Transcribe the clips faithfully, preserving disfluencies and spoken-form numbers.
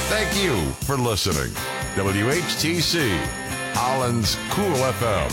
Thank you for listening. W H T C, Holland's Cool F M.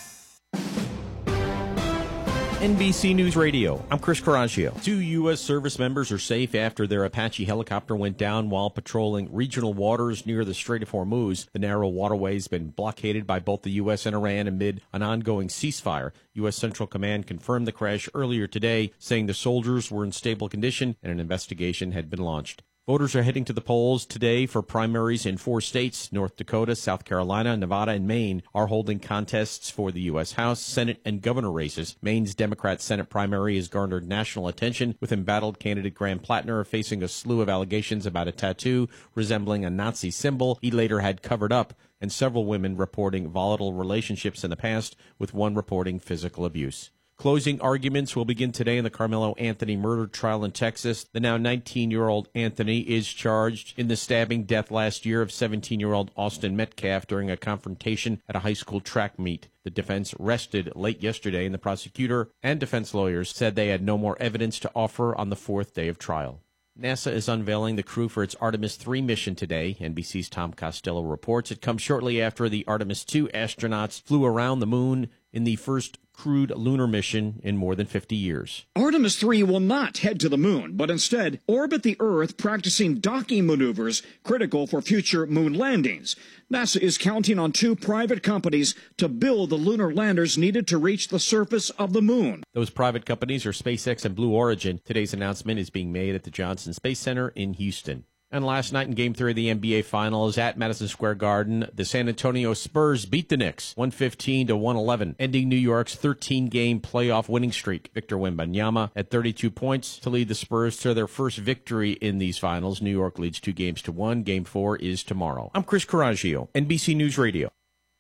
N B C News Radio, I'm Chris Coraggio. Two U S service members are safe after their Apache helicopter went down while patrolling regional waters near the Strait of Hormuz. The narrow waterway has been blockaded by both the U S and Iran amid an ongoing ceasefire. U S Central Command confirmed the crash earlier today, saying the soldiers were in stable condition and an investigation had been launched. Voters are heading to the polls today for primaries in four states. North Dakota, South Carolina, Nevada, and Maine are holding contests for the U S House, Senate, and governor races. Maine's Democrat Senate primary has garnered national attention, with embattled candidate Graham Plattner facing a slew of allegations about a tattoo resembling a Nazi symbol he later had covered up, and several women reporting volatile relationships in the past, with one reporting physical abuse. Closing arguments will begin today in the Carmelo Anthony murder trial in Texas. The now nineteen-year-old Anthony is charged in the stabbing death last year of seventeen-year-old Austin Metcalf during a confrontation at a high school track meet. The defense rested late yesterday, and the prosecutor and defense lawyers said they had no more evidence to offer on the fourth day of trial. NASA is unveiling the crew for its Artemis three mission today. N B C's Tom Costello reports it comes shortly after the Artemis two astronauts flew around the moon in the first crewed lunar mission in more than fifty years. Artemis three will not head to the moon, but instead orbit the Earth, practicing docking maneuvers critical for future moon landings. NASA is counting on two private companies to build the lunar landers needed to reach the surface of the moon. Those private companies are SpaceX and Blue Origin. Today's announcement is being made at the Johnson Space Center in Houston. And last night in Game three of the N B A Finals at Madison Square Garden, the San Antonio Spurs beat the Knicks one fifteen to one eleven, ending New York's thirteen-game playoff winning streak. Victor Wembanyama had thirty-two points to lead the Spurs to their first victory in these finals. New York leads two games to one. Game four is tomorrow. I'm Chris Coraggio, N B C News Radio.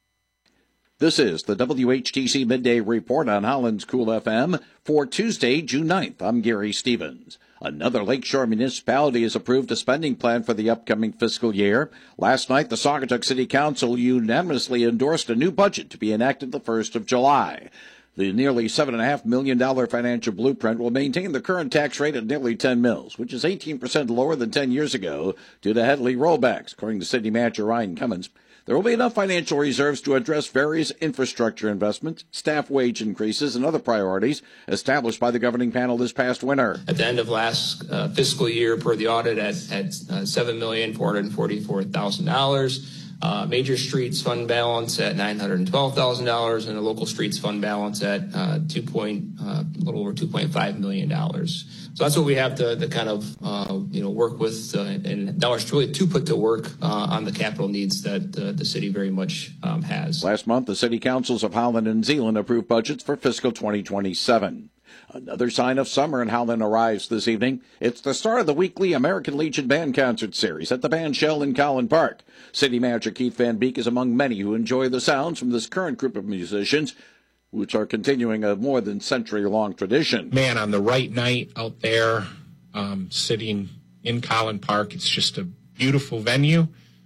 This is the W H T C Midday Report on Holland's Cool F M for Tuesday, June ninth. I'm Gary Stevens. Another Lakeshore municipality has approved a spending plan for the upcoming fiscal year. Last night, the Saugatuck City Council unanimously endorsed a new budget to be enacted the first of July. The nearly seven point five million dollars financial blueprint will maintain the current tax rate at nearly ten mils, which is eighteen percent lower than ten years ago due to Headley rollbacks, according to City Manager Ryan Cummins. There will be enough financial reserves to address various infrastructure investments, staff wage increases, and other priorities established by the governing panel this past winter. At the end of last uh, fiscal year, per the audit, at, at uh, seven million four hundred forty-four thousand dollars. Uh, major streets fund balance at nine hundred twelve thousand dollars, and a local streets fund balance at uh, two point, uh, a little over two point five million dollars. So that's what we have to, to kind of, uh, you know, work with, uh, and dollars really to put to work uh, on the capital needs that uh, the city very much um, has. Last month, the city councils of Holland and Zeeland approved budgets for fiscal twenty twenty-seven. Another sign of summer in Holland arrives this evening. It's the start of the weekly American Legion Band Concert Series at the Band Shell in Collin Park. City Manager Keith Van Beek is among many who enjoy the sounds from this current group of musicians, which are continuing a more than century-long tradition. Man, on the right night out there, um, sitting in Collin Park, it's just a beautiful venue.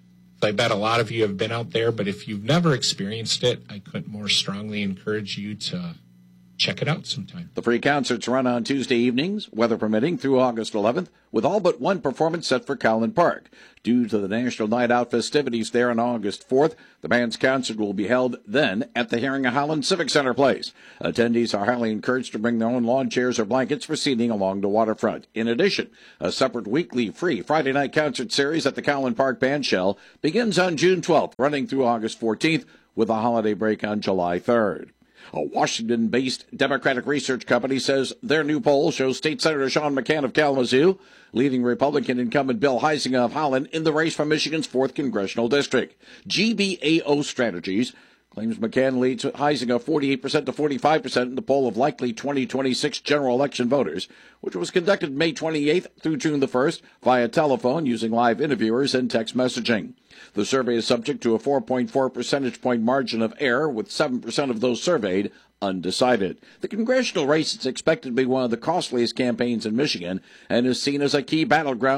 I bet a lot of you have been out there, but if you've never experienced it, I couldn't more strongly encourage you to check it out sometime. The free concerts run on Tuesday evenings, weather permitting, through August eleventh, with all but one performance set for Collin Park. Due to the National Night Out festivities there on August fourth, the band's concert will be held then at the Herring of Holland Civic Center Place. Attendees are highly encouraged to bring their own lawn chairs or blankets for seating along the waterfront. In addition, a separate weekly free Friday night concert series at the Collin Park Band Shell begins on June twelfth, running through August fourteenth, with a holiday break on July third. A Washington-based Democratic research company says their new poll shows State Senator Sean McCann of Kalamazoo leading Republican incumbent Bill Huizenga of Holland in the race for Michigan's fourth congressional district. G B A O Strategies claims McCann leads Huizenga forty-eight percent to forty-five percent in the poll of likely twenty twenty-six general election voters, which was conducted May twenty-eighth through June the first via telephone using live interviewers and text messaging. The survey is subject to a four point four percentage point margin of error, with seven percent of those surveyed undecided. The congressional race is expected to be one of the costliest campaigns in Michigan and is seen as a key battleground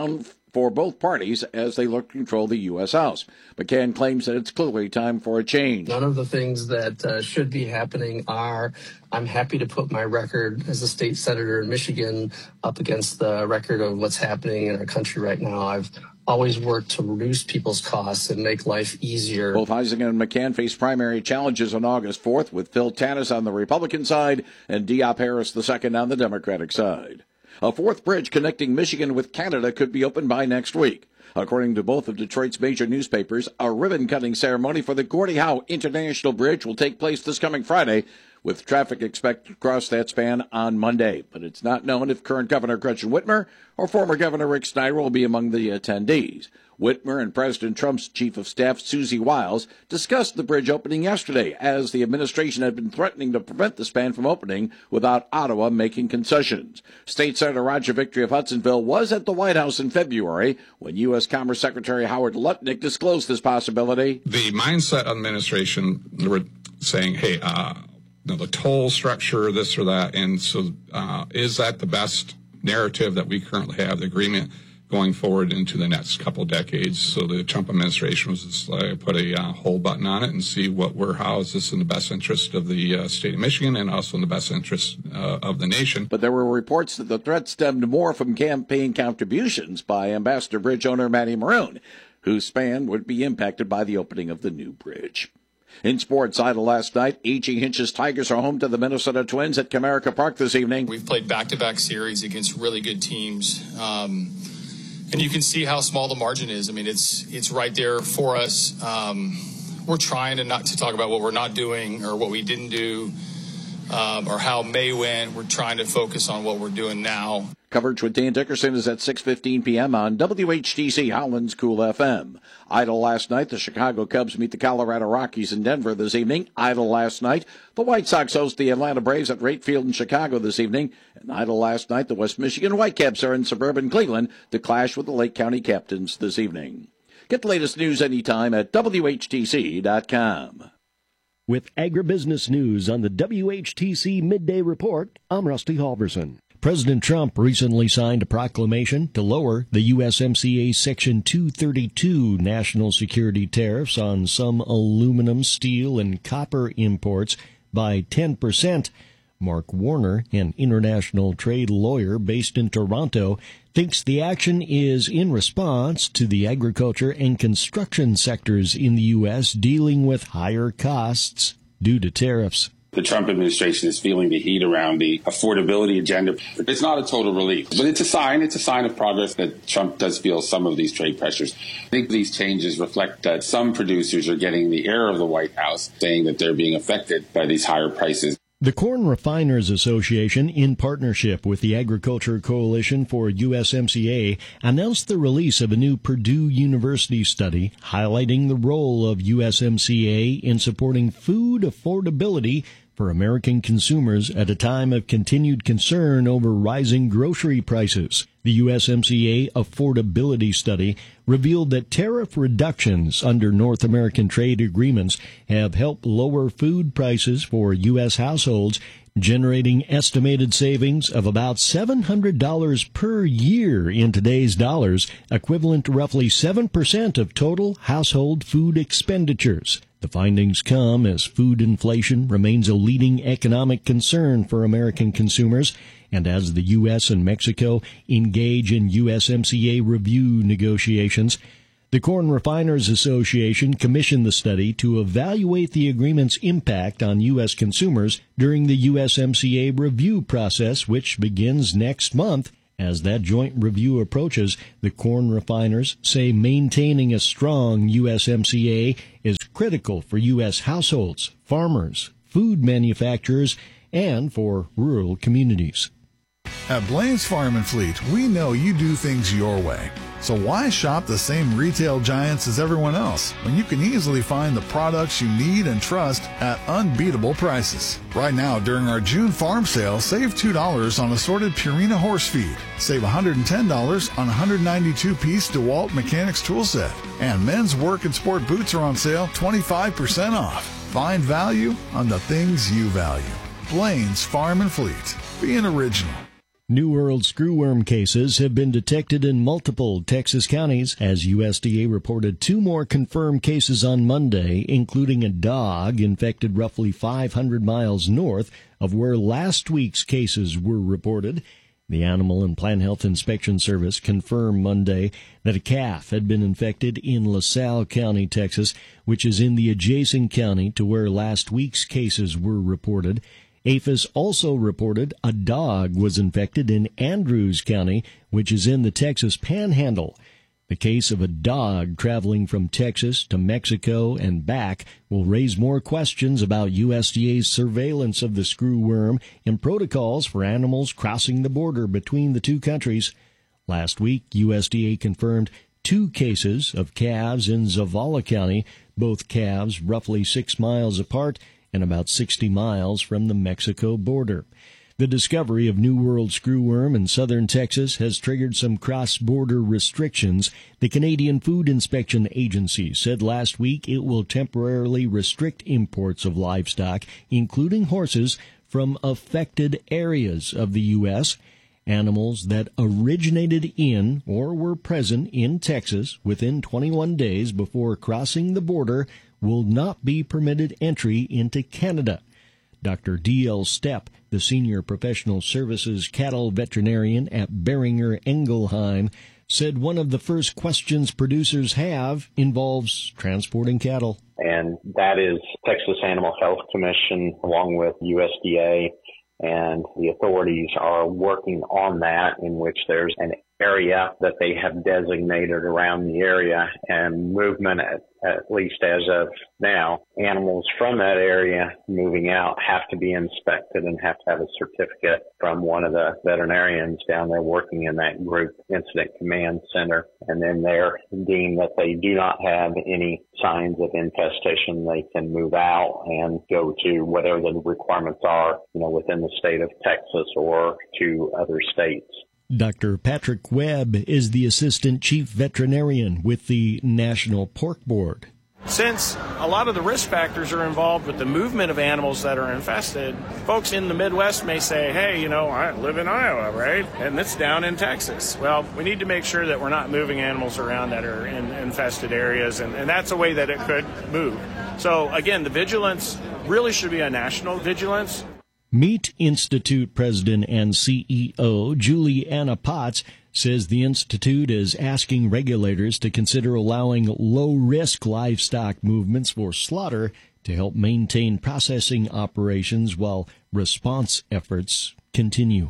for both parties as they look to control the U S. House. McCann claims that it's clearly time for a change. None of the things that uh, should be happening are. I'm happy to put my record as a state senator in Michigan up against the record of what's happening in our country right now. I've always worked to reduce people's costs and make life easier. Both Huizenga and McCann face primary challenges on August fourth, with Phil Tanis on the Republican side and Diop Harris the second on the Democratic side. A fourth bridge connecting Michigan with Canada could be opened by next week. According to both of Detroit's major newspapers, a ribbon-cutting ceremony for the Gordie Howe International Bridge will take place this coming Friday, with traffic expected to cross that span on Monday. But it's not known if current Governor Gretchen Whitmer or former Governor Rick Snyder will be among the attendees. Whitmer and President Trump's Chief of Staff, Susie Wiles, discussed the bridge opening yesterday, as the administration had been threatening to prevent the span from opening without Ottawa making concessions. State Senator Roger Victory of Hudsonville was at the White House in February when U S. Commerce Secretary Howard Lutnick disclosed this possibility. The mindset of the administration, they were saying, hey, uh, you know, the toll structure, this or that, and so uh, is that the best narrative that we currently have, the agreement going forward into the next couple of decades? So the Trump administration was just like, put a uh, hold button on it and see what we're, how is this in the best interest of the uh, state of Michigan and also in the best interest uh, of the nation. But there were reports that the threat stemmed more from campaign contributions by Ambassador Bridge owner Matty Maroon, whose span would be impacted by the opening of the new bridge. In sports, idle last night, A J Hinch's Tigers are home to the Minnesota Twins at Comerica Park this evening. We've played back-to-back series against really good teams, um, and you can see how small the margin is. I mean, it's it's right there for us. Um, we're trying to not to talk about what we're not doing or what we didn't do um, or how May went. We're trying to focus on what we're doing now. Coverage with Dan Dickerson is at six fifteen p.m. on W H T C Holland's Cool F M. Idle last night, the Chicago Cubs meet the Colorado Rockies in Denver this evening. Idle last night, the White Sox host the Atlanta Braves at Wright Field in Chicago this evening. And idle last night, the West Michigan Whitecaps are in suburban Cleveland to clash with the Lake County Captains this evening. Get the latest news anytime at W H T C dot com. With agribusiness news on the W H T C Midday Report, I'm Rusty Halverson. President Trump recently signed a proclamation to lower the U S M C A Section two thirty-two national security tariffs on some aluminum, steel, and copper imports by ten percent. Mark Warner, an international trade lawyer based in Toronto, thinks the action is in response to the agriculture and construction sectors in the U S dealing with higher costs due to tariffs. The Trump administration is feeling the heat around the affordability agenda. It's not a total relief, but it's a sign. It's a sign of progress that Trump does feel some of these trade pressures. I think these changes reflect that some producers are getting the air of the White House, saying that they're being affected by these higher prices. The Corn Refiners Association, in partnership with the Agriculture Coalition for U S M C A, announced the release of a new Purdue University study highlighting the role of U S M C A in supporting food affordability for American consumers at a time of continued concern over rising grocery prices. The U S M C A Affordability Study revealed that tariff reductions under North American trade agreements have helped lower food prices for U S households, generating estimated savings of about seven hundred dollars per year in today's dollars, equivalent to roughly seven percent of total household food expenditures. The findings come as food inflation remains a leading economic concern for American consumers, and as the U S and Mexico engage in U S M C A review negotiations. The Corn Refiners Association commissioned the study to evaluate the agreement's impact on U S consumers during the U S M C A review process, which begins next month. As that joint review approaches, the corn refiners say maintaining a strong U S M C A is critical for U S households, farmers, food manufacturers, and for rural communities. At Blaine's Farm and Fleet, we know you do things your way. So why shop the same retail giants as everyone else when you can easily find the products you need and trust at unbeatable prices? Right now, during our June farm sale, save two dollars on assorted Purina horse feed. Save one hundred ten dollars on one hundred ninety-two piece DeWalt Mechanics tool set. And men's work and sport boots are on sale twenty-five percent off. Find value on the things you value. Blaine's Farm and Fleet. Be an original. New World screwworm cases have been detected in multiple Texas counties as U S D A reported two more confirmed cases on Monday, including a dog infected roughly five hundred miles north of where last week's cases were reported. The Animal and Plant Health Inspection Service confirmed Monday that a calf had been infected in LaSalle County, Texas, which is in the adjacent county to where last week's cases were reported. APHIS also reported a dog was infected in Andrews County, which is in the Texas Panhandle. The case of a dog traveling from Texas to Mexico and back will raise more questions about U S D A's surveillance of the screwworm and protocols for animals crossing the border between the two countries. Last week, U S D A confirmed two cases of calves in Zavala County, both calves roughly six miles apart and about sixty miles from the Mexico border. The discovery of New World screwworm in southern Texas has triggered some cross-border restrictions. The Canadian Food Inspection Agency said last week it will temporarily restrict imports of livestock, including horses, from affected areas of the U S Animals that originated in or were present in Texas within twenty-one days before crossing the border will not be permitted entry into Canada. Doctor D L Stepp, the Senior Professional Services Cattle Veterinarian at Beringer Engelheim, said one of the first questions producers have involves transporting cattle. And that is Texas Animal Health Commission, along with U S D A, and the authorities are working on that, in which there's an area that they have designated around the area, and movement, at, at least as of now, animals from that area moving out have to be inspected and have to have a certificate from one of the veterinarians down there working in that group incident command center. And then they're deemed that they do not have any signs of infestation, they can move out and go to whatever the requirements are, you know, within the state of Texas or to other states. Doctor Patrick Webb is the Assistant Chief Veterinarian with the National Pork Board. Since a lot of the risk factors are involved with the movement of animals that are infested, folks in the Midwest may say, hey, you know, I live in Iowa, right? And it's down in Texas. Well, we need to make sure that we're not moving animals around that are in infested areas, and, and that's a way that it could move. So, again, the vigilance really should be a national vigilance. Meat Institute President and C E O Juliana Potts says the Institute is asking regulators to consider allowing low-risk livestock movements for slaughter to help maintain processing operations while response efforts continue.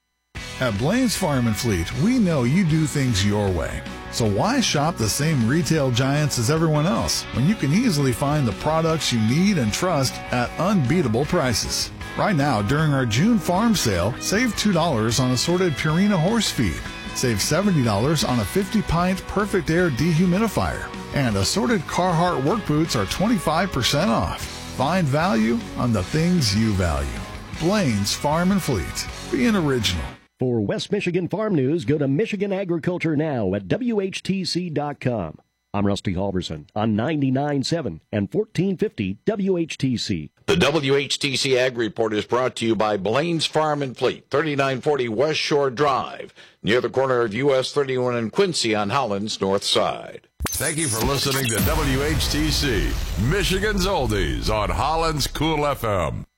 At Blaine's Farm and Fleet, we know you do things your way. So why shop the same retail giants as everyone else when you can easily find the products you need and trust at unbeatable prices? Right now, during our June farm sale, save two dollars on assorted Purina horse feed. Save seventy dollars on a fifty pint Perfect Air dehumidifier. And assorted Carhartt work boots are twenty-five percent off. Find value on the things you value. Blaine's Farm and Fleet. Being original. For West Michigan Farm News, go to Michigan Agriculture Now at W H T C dot com. I'm Rusty Halverson on ninety-nine point seven and fourteen fifty W H T C. The W H T C Ag Report is brought to you by Blaine's Farm and Fleet, thirty-nine forty West Shore Drive, near the corner of U S thirty-one and Quincy on Holland's north side. Thank you for listening to W H T C, Michigan's Oldies on Holland's Cool F M.